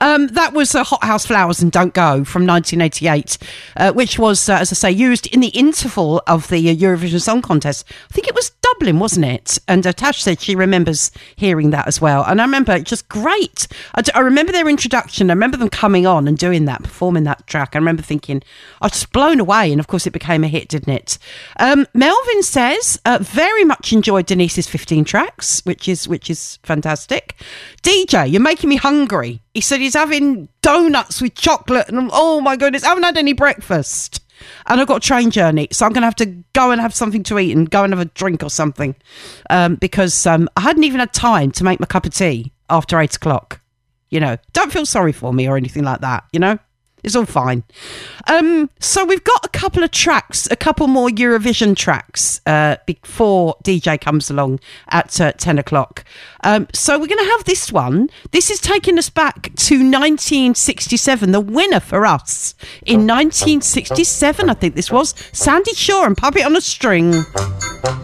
That was Hot House Flowers and Don't Go from 1988, which was, as I say, used in the interval of the Eurovision Song Contest. I think it was Dublin, wasn't it? And Tash said she remembers hearing that as well. And I remember it just great. I remember their introduction. I remember them coming on and doing that, performing that track. I remember thinking, I was just blown away. And of course, it became a hit, didn't it? Melvin says, very much enjoyed Denise's 15 tracks, which is fantastic. DJ, you're making me hungry. He said he's having donuts with chocolate and oh my goodness, I haven't had any breakfast and I've got a train journey, so I'm going to have to go and have something to eat and go and have a drink or something because I hadn't even had time to make my cup of tea after 8 o'clock. You know, don't feel sorry for me or anything like that, you know? It's all fine. So we've got a couple of tracks, a couple more Eurovision tracks before DJ comes along at 10 o'clock. So we're going to have this one. This is taking us back to 1967. The winner for us in 1967, I think this was, Sandy Shaw and Puppet on a String.